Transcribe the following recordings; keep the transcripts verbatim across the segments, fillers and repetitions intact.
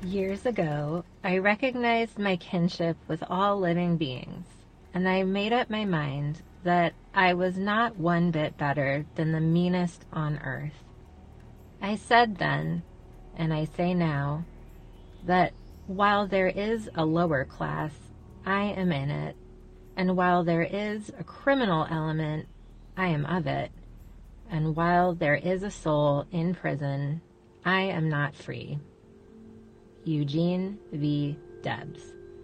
Years ago, I recognized my kinship with all living beings, and I made up my mind that I was not one bit better than the meanest on earth. I said then, and I say now, that while there is a lower class, I am in it, and while there is a criminal element, I am of it, and while there is a soul in prison, I am not free. Eugene V. Debs.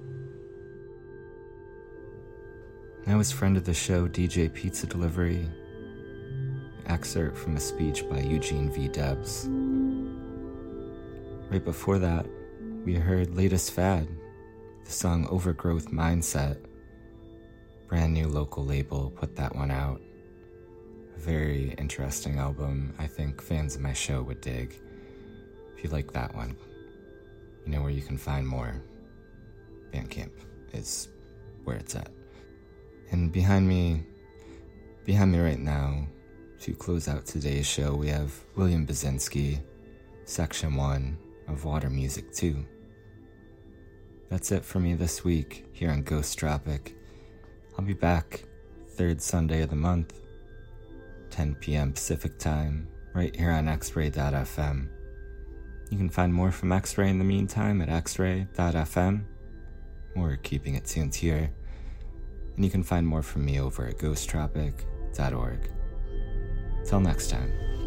I was friend of the show D J Pizza Delivery. Excerpt from a speech by Eugene V. Debs. Right before that, we heard Latest Fad, the song Overgrowth Mindset. Brand new local label put that one out. A very interesting album. I think fans of my show would dig. If you like that one, you know where you can find more. Bandcamp is where it's at. And behind me, behind me right now, to close out today's show, we have William Basinski, Section one of Water Music two. That's it for me this week here on Ghost Tropic. I'll be back third Sunday of the month, ten p.m. Pacific time, right here on x ray dot f m. You can find more from X-Ray in the meantime at x ray dot f m. We're keeping it tuned here. And you can find more from me over at ghost tropic dot org. Till next time.